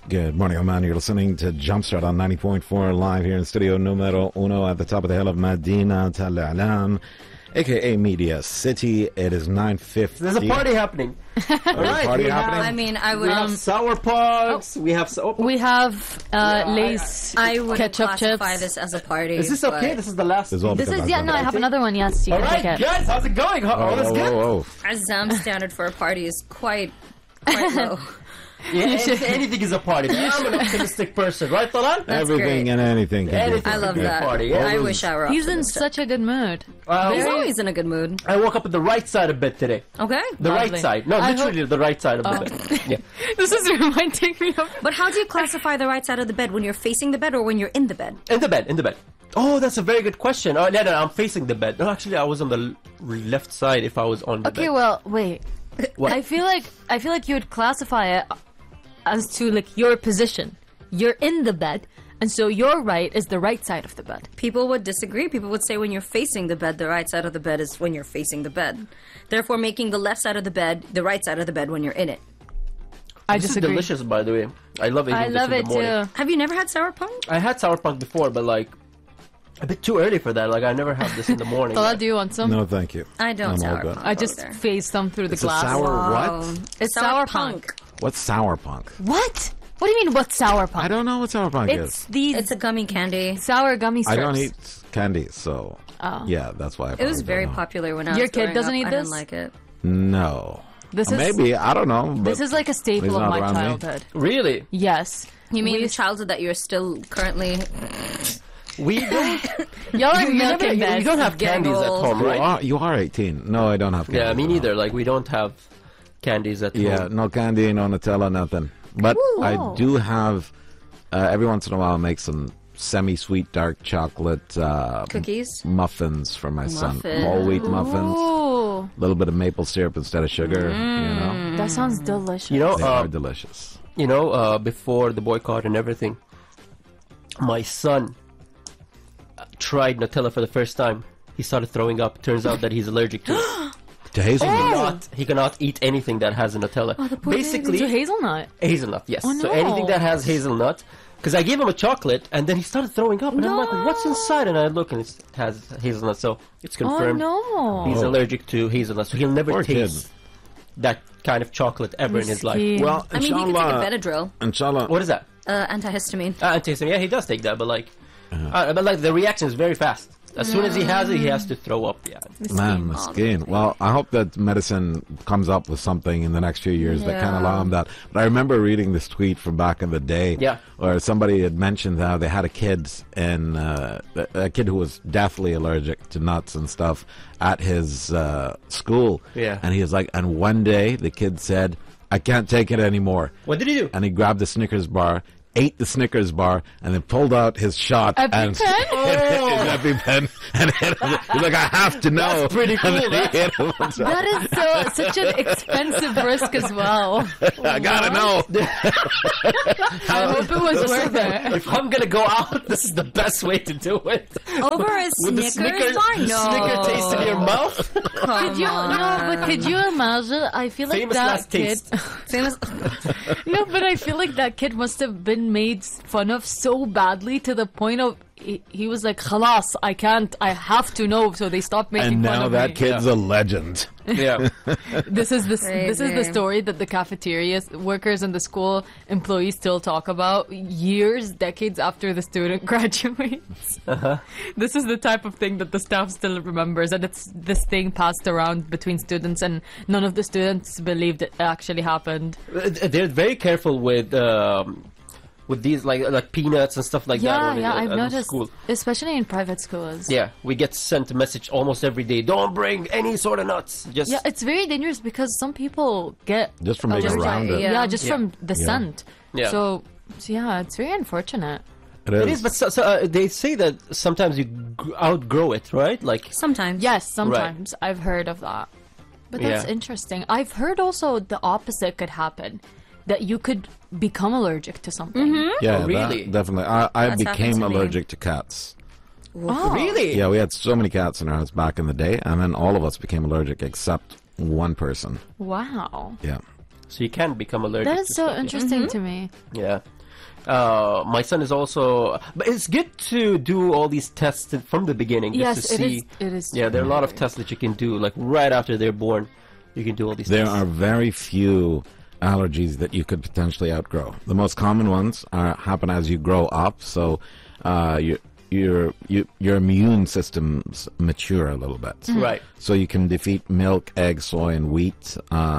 Good morning, Oman. You're listening to Jumpstart on 90.4 live here in studio numero uno at the top of the hill of Medina Tal Alam, a.k.a. Media City. It is 9:50. There's a party happening. All right, party we happening? I mean, I would. We have sour pugs. We have Lay's I would ketchup classify chips. this as a party. Is this okay? This is the last. This is all This because is I've no. got I it. have another one. Yes, you All can right, take it. guys, how's it going? All is good. Azam's standard for a party is quite low. Yeah, anything is a party. I'm an optimistic person, right, Talan? That's Everything great. and anything. Can be Anything. I love Good that. party, yeah. I wish I were. He's in optimistic. such a good mood. He's always in a good mood. I woke up with the right side of bed today. Okay. The Lovely. right side. No, I literally the right side of the bed. Yeah. This is reminding me of. But how do you classify the right side of the bed? When you're facing the bed or when you're in the bed? In the bed. Oh, that's a very good question. Oh, no, I'm facing the bed. No, actually, I was on the left side if I was on the bed. Okay, well, wait. What? I feel like you would classify it as to like your position. You're in the bed, and so your right is the right side of the bed. People would disagree. People would say when you're facing the bed, the right side of the bed is when you're facing the bed. Therefore, making the left side of the bed the right side of the bed when you're in it. I This is disagree. delicious, by the way. I love eating I this love in it the morning. too. Have you never had sour punk? I had sour punk before, but like a bit too early for that. Like I never have this in the morning. Tola, do you want some? No, thank you. I don't I'm all sour good. punk. I just either. phased some through the It's a glass. sour Wow. what? It's sour punk. What's sour punk? What? What do you mean? What's sour punk? I don't know what sour punk It's is. these It's a gummy candy. sour gummy I strips. don't eat candy, so yeah, that's why. I It was probably very don't know. popular when I was Your kid growing doesn't up. eat I this? didn't like it. No. This is Maybe I don't know. But this is like a he's staple of not my around me. childhood. Really? Yes. You mean We- the childhood that you're still currently... We don't. Y'all are you, never, milking you, this. you don't have Getting candies at old. home, right? You are 18. No, I don't have candy. Yeah, me no. neither. Like we don't have candies at Yeah, home. no candy, no Nutella, nothing. But I Whoa. do have every once in a while make some semi-sweet dark chocolate Cookies? muffins for my son. Muffins. Whole wheat muffins. Ooh, A little bit of maple syrup instead of sugar. You know, that sounds delicious. You know, they are delicious. before the boycott and everything, my son tried Nutella for the first time. He started throwing up. Turns out that he's allergic to it. To hazelnut. He cannot eat anything that has a Nutella. Basically, to hazelnut. hazelnut, yes. Oh, So no. anything that has hazelnut. Because I gave him a chocolate, and then he started throwing up, and I'm like, "What's inside?" And I look, and it has hazelnut. So it's Oh confirmed no. he's Oh. allergic to hazelnut. So he'll never Poor taste that kind of chocolate ever in his life. Risky. Well, I mean, he can take a inshallah, Benadryl. inshallah. What is that? Antihistamine. Antihistamine. Yeah, he does take that, but like the reaction is very fast. As soon as he has it, he has to throw up. Yeah. Man, Miskeen. Well, I hope that medicine comes up with something in the next few years that can Yeah. allow him that. But I remember reading this tweet from back in the day, Yeah. where somebody had mentioned how they had a kid and a kid who was deathly allergic to nuts and stuff at his school. Yeah. And he was like, and one day the kid said, "I can't take it anymore," What did he do? and he grabbed the Snickers bar. Ate the Snickers bar and then pulled out his shot and EpiPen? his EpiPen and hit him. He's like, I have to know. That's pretty cool, And then he hit him. That is such an expensive risk as well. I gotta know. I hope it was worth it. If I'm gonna go out, this is the best way to do it. Over a With the Snickers bar? No. Snicker taste in your mouth. Could you but could you imagine? I feel like Famous that last kid. taste. Famous. No, but I feel like that kid must have been made fun of so badly to the point of he was like, "Khalas, I can't. I have to know." So they stopped making And fun now of that me. kid's a legend. Yeah. This is the Crazy. story that the cafeteria workers and the school employees still talk about years, decades after the student graduates. This is the type of thing that the staff still remembers, and it's this thing passed around between students, and none of the students believed it actually happened. They're very careful with these like peanuts and stuff like that. Yeah, when yeah, I've at noticed, School. especially in private schools. Yeah, we get sent a message almost every day. Don't bring any sort of nuts. Just Yeah, it's very dangerous because some people get Just from being allergic- around it. Yeah, just Yeah. from the Yeah. scent. Yeah. So yeah, it's very unfortunate. it is. But they say that sometimes you outgrow it, right? Like Sometimes. Yes, sometimes I've heard of that. But that's Yeah. interesting. I've heard also the opposite could happen. That you could become allergic to something. Yeah, Oh, really? that, definitely. I That's happened became to me. allergic to cats. Oh. really. Yeah, we had so many cats in our house back in the day, and then all of us became allergic except one person. Wow. Yeah. So you can become allergic. That is to so stuff, yeah. interesting to me. Yeah. My son is also, but it's good to do all these tests from the beginning just Yes, to see. it is. Yeah, there are a lot of tests that you can do, like right after they're born. You can do all these There tests. are very few allergies that you could potentially outgrow. The most common ones happen as you grow up. So your immune systems mature a little bit. Right. So you can defeat milk, egg, soy, and wheat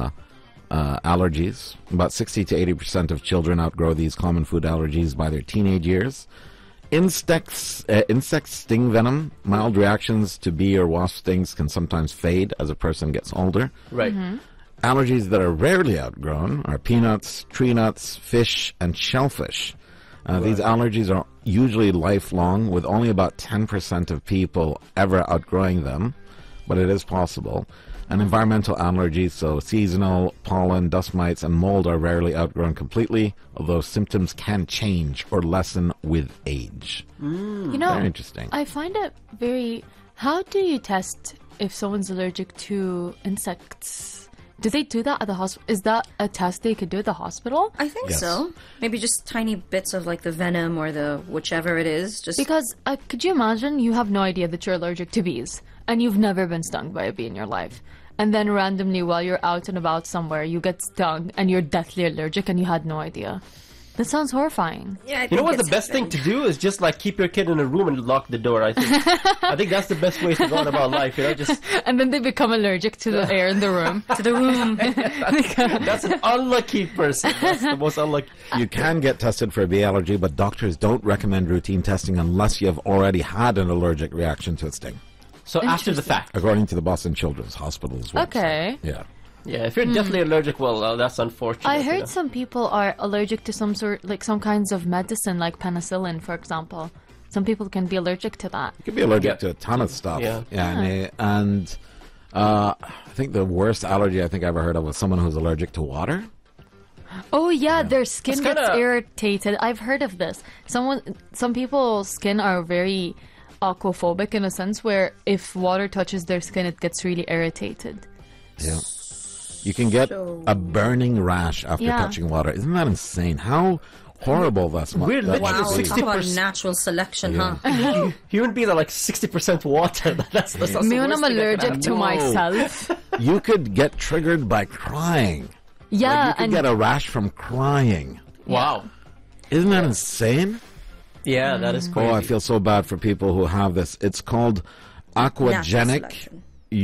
allergies. About 60 to 80% of children outgrow these common food allergies by their teenage years. Insect sting venom, mild reactions to bee or wasp stings can sometimes fade as a person gets older. Right. Allergies that are rarely outgrown are peanuts, tree nuts, fish, and shellfish. These allergies are usually lifelong, with only about 10% of people ever outgrowing them, but it is possible. And environmental allergies, so seasonal, pollen, dust mites, and mold are rarely outgrown completely, although symptoms can change or lessen with age. You know, Very interesting. I find it very. How do you test if someone's allergic to insects? Do they do that at the hospital? Is that a test they could do at the hospital? I think Yes. so. Maybe just tiny bits of like the venom or the whichever it is. Just Because could you imagine you have no idea that you're allergic to bees and you've never been stung by a bee in your life, and then randomly while you're out and about somewhere you get stung and you're deathly allergic and you had no idea. That sounds horrifying. yeah, I You know think what? The it's best thing happened. to do is just like keep your kid in a room and lock the door. I think that's the best way to go on about life. You know, just And then they become allergic to the air in the room. to the room. that's an unlucky person. That's the most unlucky. You can get tested for a bee allergy, but doctors don't recommend routine testing unless you have already had an allergic reaction to a sting, So after the fact, according to the Boston Children's Hospital's website. Okay. Yeah. yeah, if you're definitely allergic, well, that's unfortunate. I you know. heard some people are allergic to some kinds of medicine, like penicillin, for example. Some people can be allergic to that. You can be allergic Yeah. to a ton of stuff. Yeah. And I think the worst allergy I think I ever heard of was someone who's allergic to water. Oh yeah, their skin It's gets kinda- irritated. I've heard of this. Some people's skin are very aquaphobic in a sense where if water touches their skin, it gets really irritated. Yeah. You can get a burning rash after Yeah. touching water. Isn't that insane? How horrible that's We're that Wow, must be. talk about natural selection, huh? Human beings are like 60% water. That's the Me when worst I'm thing that can allergic happen. to No. myself. You could get triggered by crying. Yeah, Like you could and get a rash from crying. Wow. Isn't that insane? Yeah, that is crazy. Oh, I feel so bad for people who have this. It's called Natural aquagenic selection.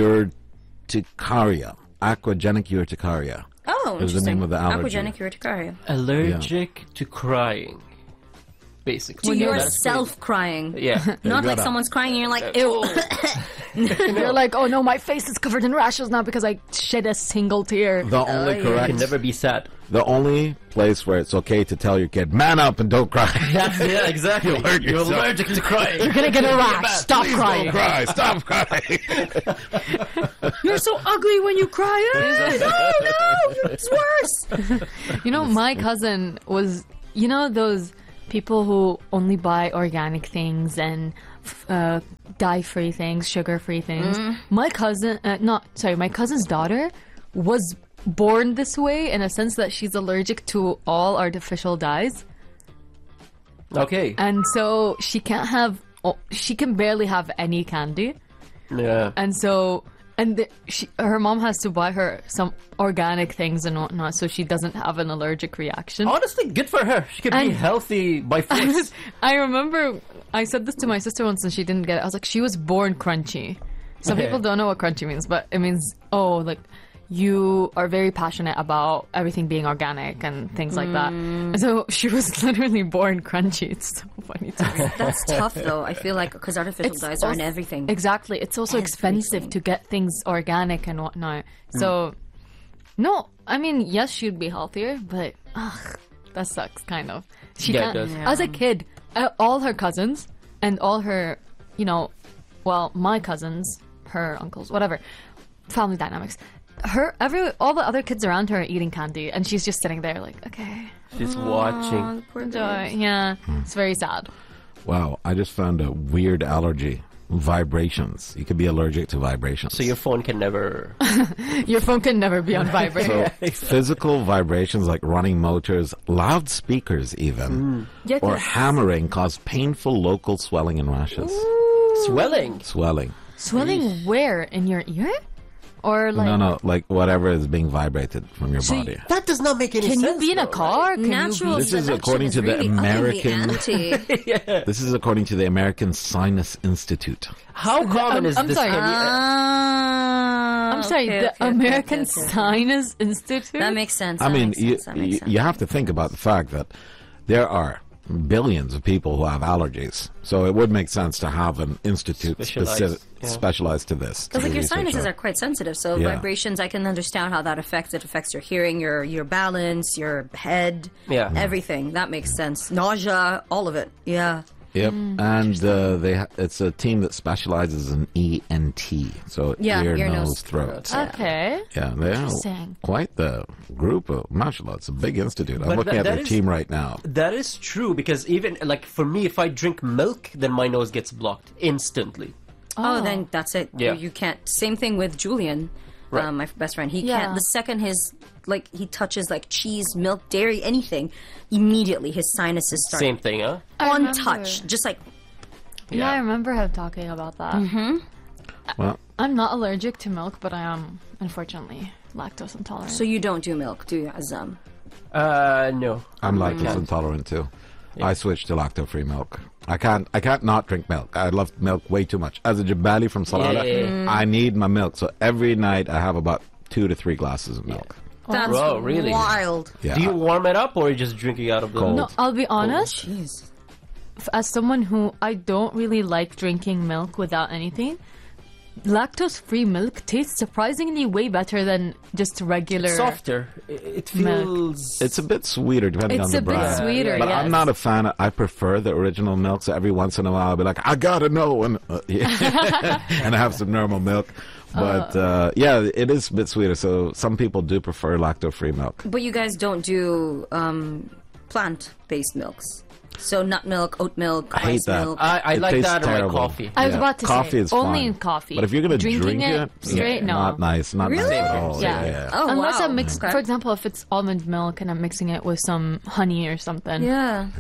urticaria. Aquagenic urticaria. Oh, Is the name of the allergy. Aquagenic urticaria. Allergic to crying, basically. To Yeah, that's yourself crying. crazy. Yeah. Not like gotta- someone's crying and you're like, ew. you're like, oh no, my face is covered in rashes now because I shed a single tear. The only You correct, can never be sad. the only place where it's okay to tell your kid, man up and don't cry. Yeah, exactly. You'll hurt You're yourself. allergic to crying. You're gonna get a rash. Stop Please crying. don't cry. Stop crying. You're so ugly when you cry. No, it's worse. You know, my cousin was, you know, those people who only buy organic things and dye-free things, sugar-free things. My cousin, my cousin's daughter was born this way in a sense that she's allergic to all artificial dyes. Okay. And so she can't have, she can barely have any candy. Yeah. And so, her mom has to buy her some organic things and whatnot so she doesn't have an allergic reaction. Honestly, good for her. She could be And- healthy by force. I remember I said this to my sister once and she didn't get it. I was like, she was born crunchy. Some Okay. people don't know what crunchy means, but it means, like, you are very passionate about everything being organic and things like that. And so she was literally born crunchy. It's so funny to me. That's tough, though. I feel like because artificial dyes are in also- everything. Exactly. It's also expensive to get things organic and whatnot. So, no, I mean, yes, she'd be healthier, but that sucks, kind of. She Yeah, it can't. does. Yeah. As a kid, all her cousins and all her, my cousins, her uncles, whatever, family dynamics. All the other kids around her are eating candy, and she's just sitting there like, okay, She's watching. enjoy. Yeah, it's very sad. Wow, I just found a weird allergy vibrations. You could be allergic to vibrations. So your phone can never. Your phone can never be on vibrate. So physical vibrations like running motors, loudspeakers even, Yeah, or 'cause- hammering cause painful local swelling and rashes. Swelling. Swelling. Swelling where? In your ear? Or like... No, like whatever is being vibrated from your body. That does not make any Can sense. you be in a though, car? Can Natural you be... This is selection according to the really American- upping the ante. This is according to the American Sinus Institute. How common is I'm this? sorry. Can you- I'm sorry, the American Sinus Institute? That makes sense. I that mean, makes sense, that makes sense. you have to think about the fact that there are billions of people who have allergies. So it would make sense to have an institute Specialized, yeah. specialized to this. Because to like your research sinuses on. are quite sensitive, so Yeah. vibrations, I can understand how that affects. It affects your hearing, your balance, your head, Yeah. everything. That makes sense. Nausea, all of it. Yeah. Yep, and it's a team that specializes in ENT, so Yeah, ear, ear, nose, nose, throat. Okay. Yeah, they are Interesting. quite the group of, mashallah, it's a big institute. I'm But looking at that their is- team right now. That is true because even like for me, if I drink milk, then my nose gets blocked instantly. Oh, then that's it. Yeah. You can't. Same thing with Julian, Right. my best friend. He Yeah. can't. The second he touches like cheese, milk, dairy, anything, immediately his sinuses start Same thing, huh? I on remember. touch, just like Yeah, I remember him talking about that. Well, I'm not allergic to milk, but I am, unfortunately, lactose intolerant. so. You don't do milk, do you, Azam? No. I'm lactose intolerant too. I switched to lacto-free milk. I can't not drink milk. I love milk way too much. As a Jabali from Salada, Yeah. I need my milk. So every night I have about 2 to 3 glasses of milk. That's Whoa, really? wild. Yeah. Do you warm it up or are you just drinking out of the Cold. No, I'll be honest. Jeez. As someone who I don't really like drinking milk without anything, lactose-free milk tastes surprisingly way better than just regular. Softer. It Milk. feels. It's a bit sweeter depending It's on the a bit brand. sweeter, But I'm yes. not a fan. I prefer the original milk. So every once in a while I'll be like, I gotta know, and and have some normal milk. But yeah, it is a bit sweeter. So some people do prefer lacto-free milk. But you guys don't do plant-based milks. So nut milk, oat milk, I hate rice that. milk. I It like tastes that in my terrible. coffee. I was Yeah, about to coffee say is only fine. in coffee. But if you're gonna Drinking drink it straight, no. not nice, not nice Really? at all. Yeah. Oh, Unless wow. I'm mixing, Okay. for example, if it's almond milk and I'm mixing it with some honey or something. Yeah.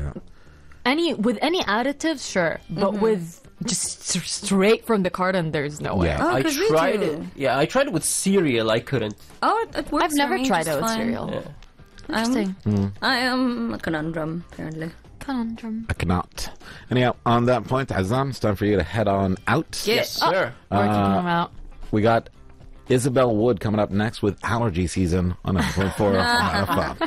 With any additives, sure, but with just straight from the carton, there's no way. Yeah. Oh, I 'cause we tried do. it. Yeah, I tried it with cereal. I couldn't. Oh, it works. I've for never me tried just it with fine. cereal. Yeah. Interesting. I am a conundrum, apparently. Conundrum. I cannot. Anyhow, on that point, Azam, it's time for you to head on out. Yes, sir. We're kicking them out. We got Isabel Wood coming up next with Allergy Season on 9.4 on FM.